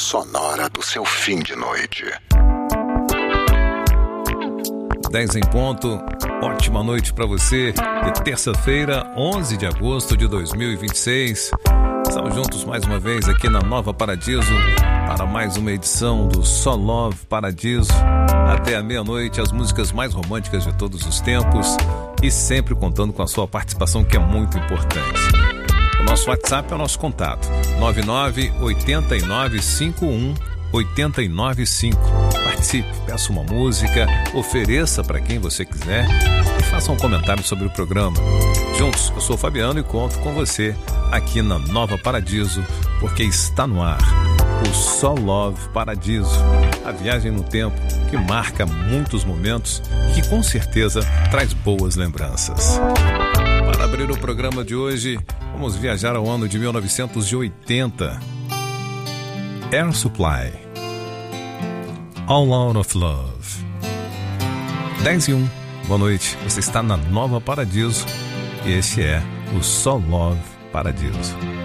sonora do seu fim de noite. 10 em ponto, ótima noite para você. De terça-feira, 11 de agosto de 2026. Estamos juntos mais uma vez aqui na Nova Paradiso para mais uma edição do Só Love Paradiso. Até a meia-noite, as músicas mais românticas de todos os tempos e sempre contando com a sua participação, que é muito importante. O nosso WhatsApp é o nosso contato, 998951-895. Participe, peça uma música, ofereça para quem você quiser e faça um comentário sobre o programa. Juntos, eu sou o Fabiano e conto com você aqui na Nova Paradiso, porque está no ar o Só Love Paradiso, a viagem no tempo que marca muitos momentos e que com certeza traz boas lembranças. Para abrir o programa de hoje, vamos viajar ao ano de 1980. Air Supply, All Out of Love. 10:01, boa noite, você está na Nova Paradiso e este é o Só Love Paradiso.